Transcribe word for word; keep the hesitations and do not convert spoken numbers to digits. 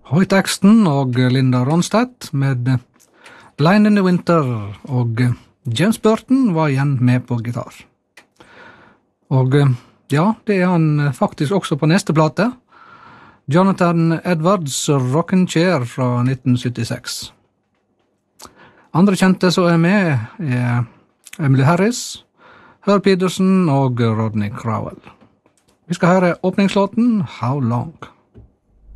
Hoyt og Linda Ronstadt med Blind in the Winter, og James Burton var igjen med på gitar. Og ja, det er han faktisk også på neste plate, Jonathan Edwards Rockin' Chair fra nitten syttiseks. Andre kjente som er med er Emily Harris, Herb Peterson og Rodney Crowell. Vi skal høre åpningslåten How Long?